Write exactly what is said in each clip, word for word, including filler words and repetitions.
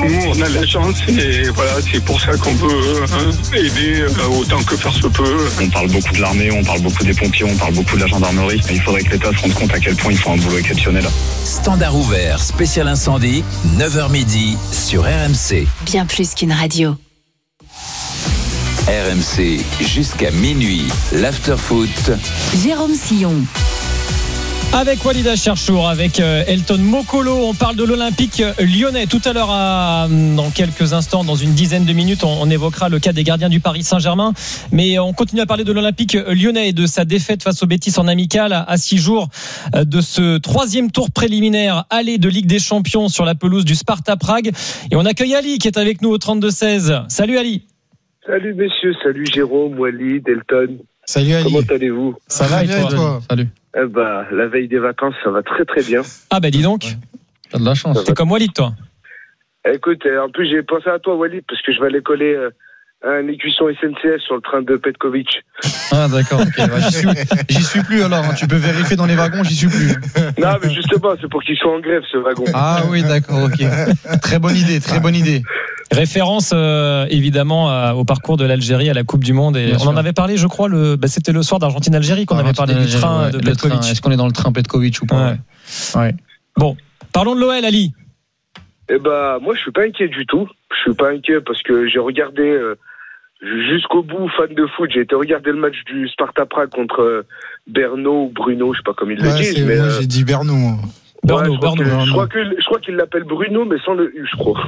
nous, on a la chance et voilà, c'est pour ça qu'on peut euh, aider euh, autant que faire se peut. On parle beaucoup de l'armée, on parle beaucoup des pompiers, on parle beaucoup de la gendarmerie. Il faudrait que l'État se rende compte à quel point ils font un boulot exceptionnel. Standard ouvert, spécial incendie, neuf heures midi sur R M C. Bien plus qu'une radio. R M C, jusqu'à minuit, l'after-foot. Jérôme Sillon. Avec Walid Cherchour, avec Elton Mokolo, on parle de l'Olympique lyonnais. Tout à l'heure, à, dans quelques instants, dans une dizaine de minutes, on, on évoquera le cas des gardiens du Paris Saint-Germain. Mais on continue à parler de l'Olympique lyonnais et de sa défaite face au Betis en amical à six jours de ce troisième tour préliminaire aller de Ligue des Champions sur la pelouse du Sparta Prague. Et on accueille Ali qui est avec nous au trente-deux seize. Salut Ali. Salut messieurs, salut Jérôme, Walid, Elton. Salut Ali. Comment allez-vous ? Ça va et toi, et toi Salut. Eh ben, la veille des vacances, ça va très très bien. Ah bah dis donc, ouais. T'as de la chance. T'es comme Walid toi. Écoute, en plus j'ai pensé à toi Walid parce que je vais aller coller un écusson S N C F sur le train de Petkovic. Ah d'accord, okay. bah, j'y, suis, j'y suis plus alors, hein. Tu peux vérifier dans les wagons, j'y suis plus. Non mais justement, c'est pour qu'il soit en grève ce wagon. Ah oui d'accord, ok. Très bonne idée, très bonne idée. Référence euh, évidemment à, au parcours de l'Algérie à la Coupe du Monde et Bien on sûr. en avait parlé je crois le bah, c'était le soir d'Argentine-Algérie qu'on avait parlé du train ouais, de le Petkovic. train. Est-ce qu'on est dans le train Petkovic ou pas? Ouais. Ouais. Ouais. Bon, parlons de l'O L Ali. Eh ben, moi je suis pas inquiet du tout. Je suis pas inquiet parce que j'ai regardé euh, jusqu'au bout, fan de foot, j'ai été regarder le match du Sparta Prague contre euh, Berno ou Bruno, je sais pas comment ils ouais, le disent. c'est, mais, moi euh, j'ai dit Berno. Moi. Berno, ouais, je, crois Berno, que, Berno. je crois que je crois qu'il l'appelle Bruno mais sans le U, je crois.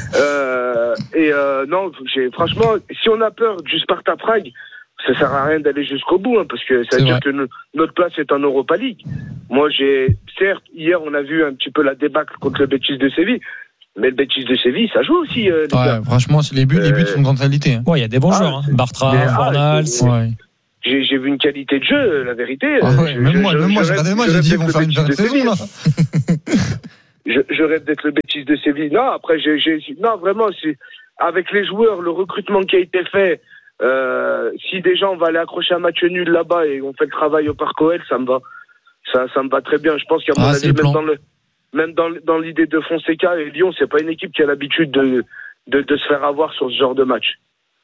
euh, et euh, non, j'ai franchement, si on a peur du Sparta Prague, ça sert à rien d'aller jusqu'au bout, hein, parce que ça veut dire que no- notre place est en Europa League. Moi, j'ai certes hier on a vu un petit peu la débâcle contre le Betis de Séville, mais le Betis de Séville, ça joue aussi. Euh, les Ouais, gars. franchement, c'est les buts, les buts Euh, sont de grande qualité. Hein. Ouais, il y a des bons Ah, joueurs, hein. Bartra, mais, ah, Fornals. c'est- Ouais. J'ai, j'ai vu une qualité de jeu, la vérité. Ah Euh, ouais, je- même je- moi, je- même moi, je j'ai regardé le rêve- match, je j'ai rêve dit, ils d'être vont le faire une Betis belle de saison, Séville. là. Je, je rêve d'être le Betis de Séville. Non, après, j'ai, j'ai, non, vraiment, c'est, avec les joueurs, le recrutement qui a été fait, euh, si déjà on va aller accrocher un match nul là-bas et on fait le travail au Parc O L, ça me va. Ça, ça me va très bien. Je pense qu'à mon Ah, c'est avis, le même plan. dans le, même dans, dans l'idée de Fonseca et Lyon, c'est pas une équipe qui a l'habitude de, de, de se faire avoir sur ce genre de match.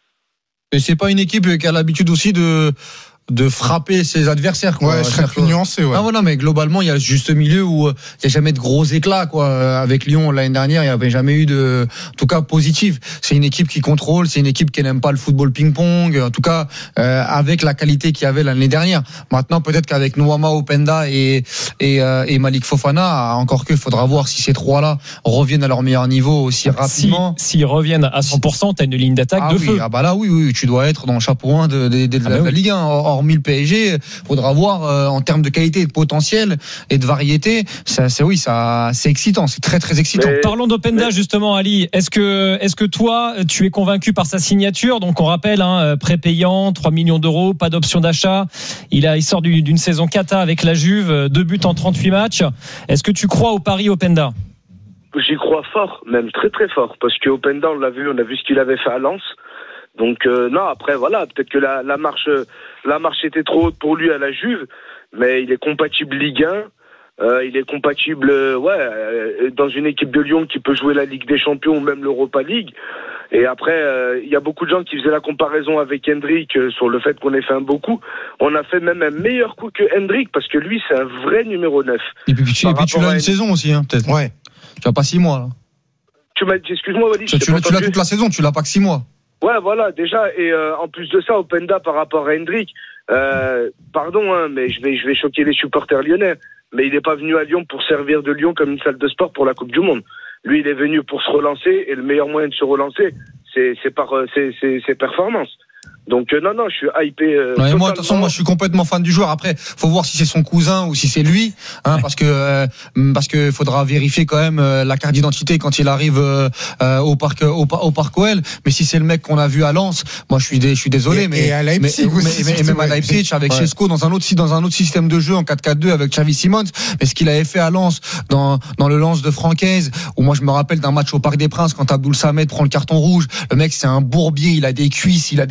Et c'est pas une équipe qui a l'habitude aussi de de frapper ses adversaires, quoi. Ouais, je serais C'est-à-dire plus que- nuancé. Ouais. Ah voilà, mais globalement, il y a le juste milieu où euh, il n'y a jamais de gros éclats, quoi. Euh, Avec Lyon l'année dernière, il n'y avait jamais eu de, en tout cas, positif. C'est une équipe qui contrôle, c'est une équipe qui n'aime pas le football ping-pong. En tout cas, euh, avec la qualité qu'il y avait l'année dernière. Maintenant, peut-être qu'avec Nwama Openda et et, euh, et Malik Fofana, encore que, faudra voir si ces trois-là reviennent à leur meilleur niveau aussi Si, rapidement. s'ils reviennent à cent pour cent, t'as une ligne d'attaque Ah de oui, feu. ah bah là oui, oui, tu dois être dans le chapeau un de, de, de, de Ah la, bah de la oui. Ligue un. Hormis le P S G, faudra voir euh, en termes de qualité, et de potentiel et de variété. Ça, c'est oui, ça, c'est excitant, c'est très très excitant. Mais- Parlons d'Openda justement, Ali. Est-ce que, est-ce que toi, tu es convaincu par sa signature? Donc on rappelle, hein, prépayant, trois millions d'euros, pas d'option d'achat. Il a, il sort du- d'une saison cata avec la Juve, deux buts en trente-huit matchs. Est-ce que tu crois au pari Openda? J'y crois fort, même très très fort, parce que Openda, on l'a vu, on a vu ce qu'il avait fait à Lens. Donc euh, non, après voilà, peut-être que la, la marche, la marche était trop haute pour lui à la Juve, mais il est compatible Ligue un. Euh, il est compatible, euh, ouais, euh, dans une équipe de Lyon qui peut jouer la Ligue des Champions ou même l'Europa League. Et après, euh, il y a beaucoup de gens qui faisaient la comparaison avec Hendrick euh, sur le fait qu'on ait fait un beau coup. On a fait même un meilleur coup que Hendrick parce que lui, c'est un vrai numéro neuf. Et puis, tu, et Par puis tu rapport l'as à une une- saison aussi, hein, peut-être. Ouais. Tu as pas six mois. Là. Tu m'as dit, excuse-moi, Walid, Tu, je t'ai tu, pas l'as- tu l'as entendu. toute la saison, tu l'as pas que six mois. Ouais, voilà, déjà, et euh, en plus de ça, Openda par rapport à Hendrick, euh, pardon, hein, mais je vais, je vais choquer les supporters lyonnais, mais il n'est pas venu à Lyon pour servir de Lyon comme une salle de sport pour la Coupe du Monde. Lui, il est venu pour se relancer, et le meilleur moyen de se relancer, c'est, c'est par euh, ses, ses, ses performances. Donc euh, non, non, je suis hypé. Euh, Ouais, moi, de totalement. toute façon, moi, je suis complètement fan du joueur. Après, faut voir si c'est son cousin ou si c'est lui, hein, Ouais. parce que euh, parce que faudra vérifier quand même euh, la carte d'identité quand il arrive euh, euh, au parc au, par- au parc O L. Mais si c'est le mec qu'on a vu à Lens, moi, je suis dé- je suis désolé, Et- mais et à Leipzig mais, aussi, mais- mais- surtout, même à ouais. Leipzig avec Ouais. Cesco dans un autre dans un autre système de jeu en quatre quatre deux avec Xavi Simons. Mais ce qu'il avait fait à Lens dans dans le Lens de Francaise, où moi je me rappelle d'un match au Parc des Princes quand Abdoul Samed prend le carton rouge. Le mec, c'est un bourbier, il a des cuisses, il a des appuis.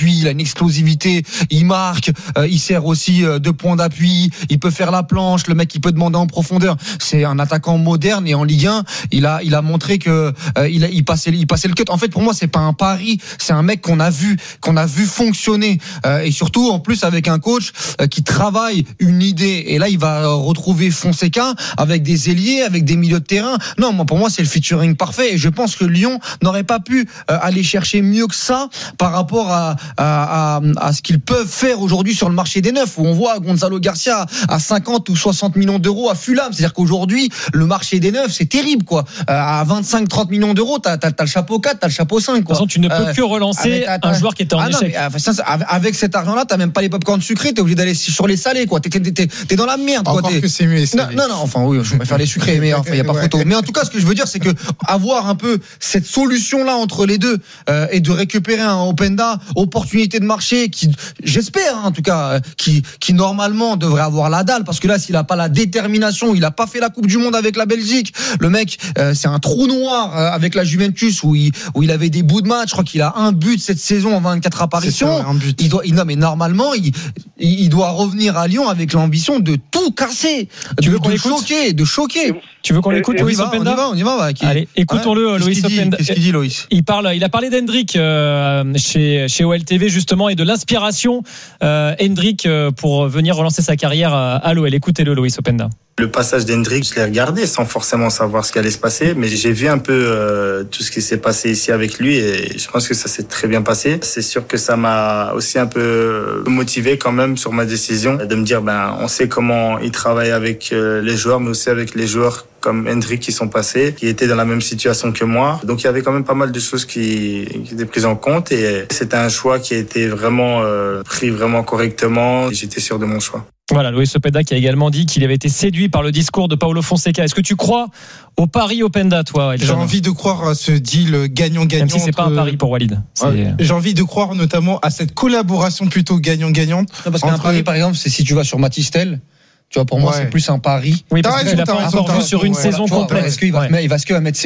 d'appui, il a une explosivité, il marque, euh, il sert aussi euh, de point d'appui, il peut faire la planche, le mec il peut demander en profondeur. C'est un attaquant moderne et en Ligue un, il a il a montré que euh, il a, il passait il passait le cut. En fait, pour moi, c'est pas un pari, c'est un mec qu'on a vu qu'on a vu fonctionner euh, et surtout en plus avec un coach euh, qui travaille une idée. Et là, il va retrouver Fonseca avec des ailiers, avec des milieux de terrain. Non, moi pour moi, c'est le featuring parfait et je pense que Lyon n'aurait pas pu euh, aller chercher mieux que ça par rapport à à, à, à ce qu'ils peuvent faire aujourd'hui sur le marché des neufs, où on voit Gonzalo Garcia à cinquante ou soixante millions d'euros à Fulham. C'est-à-dire qu'aujourd'hui, le marché des neufs, c'est terrible, quoi. Euh, à vingt-cinq trente millions d'euros, t'as, t'as, t'as le chapeau quatre, t'as le chapeau cinq, quoi. De toute façon, tu ne peux Euh, que relancer avec- un joueur qui était en Ah non, échec. mais, euh, ça, ça, avec cet argent-là, t'as même pas les pop-corn sucrés, t'es obligé d'aller sur les salés, quoi. T'es, t'es, t'es, t'es dans la merde, quoi. Encore T'es- que c'est mieux. non, non, non, enfin oui, je préfère les sucrés, mais enfin, il y a pas Ouais. photo. Mais en tout cas, ce que je veux dire, c'est que avoir un peu cette solution-là entre les deux euh, et de récupérer un Openda, opportunité de marché qui, j'espère, hein, en tout cas, euh, qui, qui normalement devrait avoir la dalle, parce que là, s'il a pas la détermination, il a pas fait la Coupe du Monde avec la Belgique. Le mec, euh, c'est un trou noir euh, avec la Juventus où il, où il avait des bouts de match. Je crois qu'il a un but cette saison en vingt-quatre apparitions. C'est ça, un but. Il doit, il, non, mais normalement, il, il doit revenir à Lyon avec l'ambition de tout casser, Tu de, veux qu'on de l'écoute choquer, de choquer. Tu veux qu'on l'écoute, Et- et On y Loïs va, on y Openda va, on y va. va, qui- Allez, écoutons-le, Ouais. Loïs Qu'est-ce qu'il dit Openda. Qu'est-ce qu'il dit, Loïs? Il parle, il a parlé d'Hendrick euh, chez chez O L T V justement et de l'inspiration euh, Hendrick euh, pour venir relancer sa carrière à, à l'O L. Écoutez-le, Loïs Openda. Le passage d'Hendrick, je l'ai regardé sans forcément savoir ce qui allait se passer, mais j'ai vu un peu euh, tout ce qui s'est passé ici avec lui et je pense que ça s'est très bien passé. C'est sûr que ça m'a aussi un peu motivé quand même sur ma décision de me dire, ben, on sait comment il travaille avec euh, les joueurs, mais aussi avec les joueurs comme Hendrick qui sont passés, qui étaient dans la même situation que moi. Donc il y avait quand même pas mal de choses qui, qui étaient prises en compte et c'était un choix qui a été vraiment euh, pris vraiment correctement. J'étais sûr de mon choix. Voilà, Loïs Openda qui a également dit qu'il avait été séduit par le discours de Paulo Fonseca. Est-ce que tu crois au pari Openda, toi, Elton? J'ai envie de croire à ce deal gagnant-gagnant. Même si c'est pas un entre- pari pour Walid. C'est- Ouais. J'ai envie de croire notamment à cette collaboration plutôt gagnant-gagnante. Non, parce qu'un Entre- pari, par exemple, c'est si tu vas sur Matistel. Tu vois, pour moi, Ouais. c'est plus un pari. Oui, T'as parce que raison, tu l'as t'as pas raison, encore t'as vu sur raison, une ouais. saison Tu vois, complète. Est-ce qu'il va, Ouais. il va, est-ce qu'il va mettre